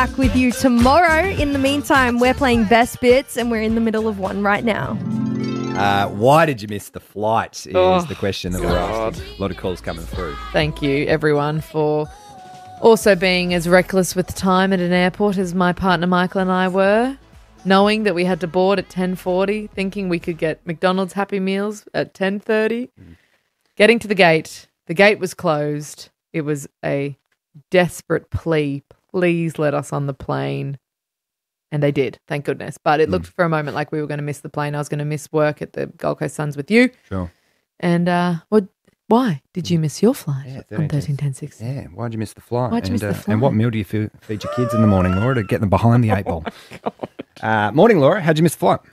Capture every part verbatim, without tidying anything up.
Back with you tomorrow. In the meantime, we're playing Best Bits and we're in the middle of one right now. Uh, why did you miss the flight is Oh, the question that we're asking. A lot of calls coming through. Thank you, everyone, for also being as reckless with time at an airport as my partner Michael and I were, knowing that we had to board at ten forty, thinking we could get McDonald's Happy Meals at ten thirty. Mm. Getting to the gate, the gate was closed. It was a desperate plea. Please let us on the plane. And they did, thank goodness. But it looked mm. for a moment like we were going to miss the plane. I was going to miss work at the Gold Coast Suns with you. Sure. And uh, what? Why did you miss your flight yeah, on thirteen ten sixty? Yeah, why'd you miss the flight? Why'd you and, miss the uh, flight? And what meal do you feed, feed your kids in the morning, Laura, to get them behind the eight ball? Oh, uh, morning, Laura. How'd you miss the flight?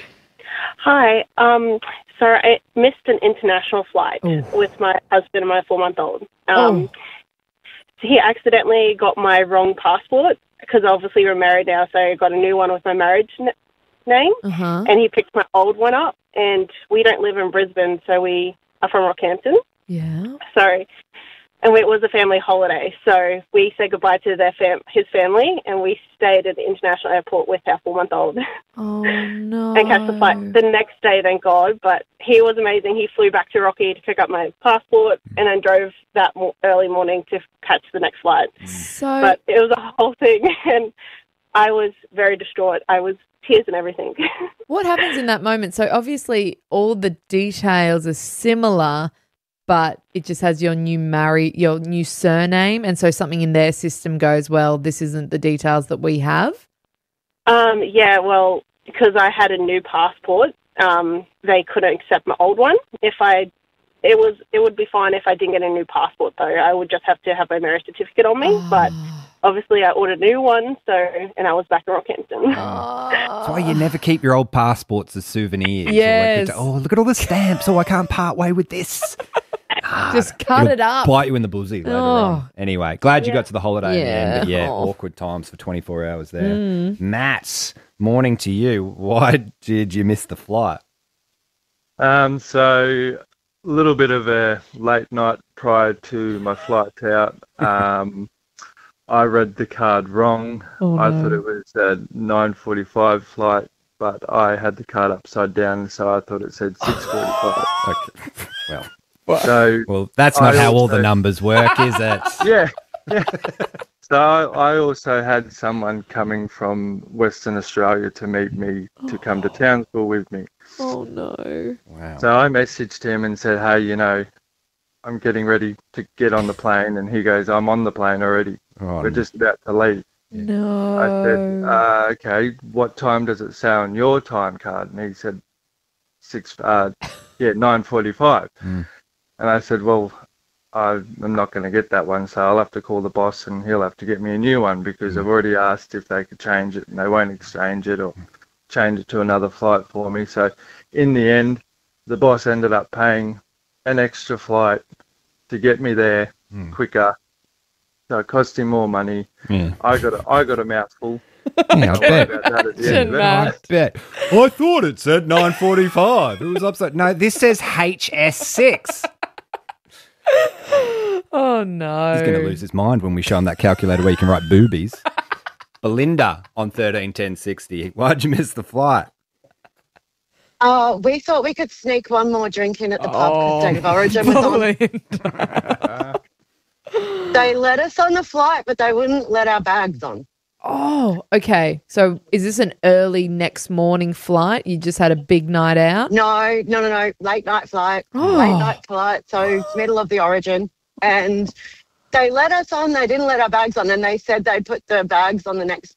Hi. Um, so I missed an international flight Ooh. with my husband and my four-month-old. Um, Oh. He accidentally got my wrong passport because obviously we're married now, so I got a new one with my marriage n- name, Uh-huh. and he picked my old one up. And we don't live in Brisbane, so we are from Rockhampton. Yeah. So, and it was a family holiday, so we said goodbye to their fam- his family, and we stayed at the international airport with our four-month-old. Oh, no. And catch the flight the next day, thank God. But he was amazing. He flew back to Rocky to pick up my passport and then drove that mo- early morning to catch the next flight. So, But it was a whole thing, and I was very distraught. I was tears and everything. what happens in that moment? So, obviously, all the details are similar, but it just has your new marry, your new surname, and so something in their system goes, well, this isn't the details that we have. um, yeah, well, because I had a new passport, um, they couldn't accept my old one. If I, it was, it would be fine if I didn't get a new passport, though. I would just have to have my marriage certificate on me, Oh. but obviously I ordered a new one, so, and I was back in Rockhampton. That's why you never keep your old passports as souvenirs. Or Yes. like, oh, look at all the stamps. Oh, I can't part way with this. Ah, Just cut it'll it up. Bite you in the buzzy later Oh. on. Anyway, glad you got to the holiday in the end. But yeah, Oh. awkward times for twenty-four hours there. Mm. Matt, morning to you. Why did you miss the flight? Um, so a little bit of a late night prior to my flight out. Um, I read the card wrong. Oh, I no. thought it was a nine forty-five flight, but I had the card upside down, so I thought it said six forty-five. Okay. Well, So well, that's not I how all also- the numbers work, is it? yeah, yeah. So I, I also had someone coming from Western Australia to meet me to come to Townsville with me. Oh, no. Wow. So I messaged him and said, hey, you know, I'm getting ready to get on the plane. And he goes, I'm on the plane already. Oh, We're just about to leave. No. I said, uh, okay, what time does it say on your time card? And he said, six, uh, yeah, nine forty-five. Mm. And I said, well, I- I'm not going to get that one, so I'll have to call the boss and he'll have to get me a new one because I've already asked if they could change it and they won't exchange it or change it to another flight for me. So in the end, the boss ended up paying an extra flight to get me there Mm. quicker. So it cost him more money. Yeah. I got a, I got a mouthful. Yeah, I bet. About that at the end of it. I bet. I thought it said nine forty-five. It was upside. No, this says H S six. Oh, no. He's going to lose his mind when we show him that calculator where you can write boobies. Belinda on thirteen ten sixty. Why'd you miss the flight? Oh, we thought we could sneak one more drink in at the pub Oh, because State of Origin was on. Belinda. They let us on the flight, but they wouldn't let our bags on. Oh, okay. So is this an early next morning flight? You just had a big night out? No, no, no, no. Late night flight. Oh. Late night flight. So middle of the Origin. And they let us on. They didn't let our bags on. And they said they'd put the bags on the next